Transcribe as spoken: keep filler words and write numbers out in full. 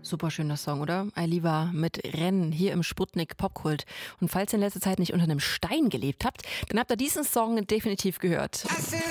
Super schöner Song, oder? Ailiva mit Rennen hier im Sputnik Popkult. Und falls ihr in letzter Zeit nicht unter einem Stein gelebt habt, dann habt ihr diesen Song definitiv gehört.